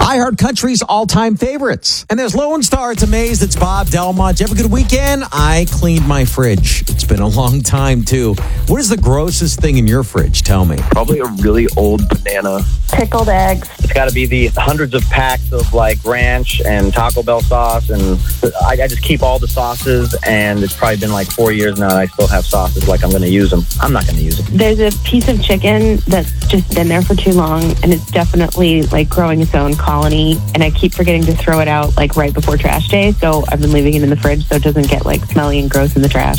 iHeart Country's all-time favorites. And there's Lone Star. It's amazed. It's Bob Delmont. Did you have a good weekend? I cleaned my fridge. It's been a long time, too. What is the grossest thing in your fridge? Tell me. Probably a really old banana. Pickled eggs. It's got to be the hundreds of packs of like ranch and Taco Bell sauce. And I just keep all the sauces. And it's probably been like 4 years now and I still have sauces like I'm going to use them. I'm not going to use them. There's a piece of chicken that's just been there for too long. And it's definitely like growing its own colony. And I keep forgetting to throw it out like right before trash day. So I've been leaving it in the fridge so it doesn't get like smelly and gross in the trash.